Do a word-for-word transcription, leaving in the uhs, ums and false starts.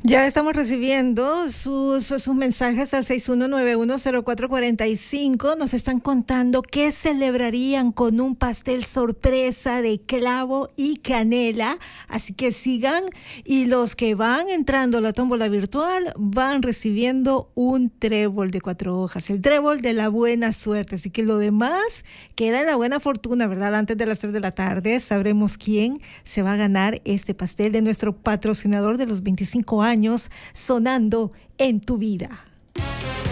Ya estamos recibiendo sus, sus mensajes al seis uno nueve uno cero cuatro cuatro cinco. Nos están contando qué celebrarían con un pastel sorpresa de clavo y canela. Así que sigan, y los que van entrando a la tómbola virtual van recibiendo un trébol de cuatro hojas, el trébol de la buena suerte. Así que lo demás queda en la buena fortuna, ¿verdad? Antes de las tres de la tarde sabremos quién se va a ganar este pastel de nuestro patrocinador de los veinticinco años sonando en tu vida.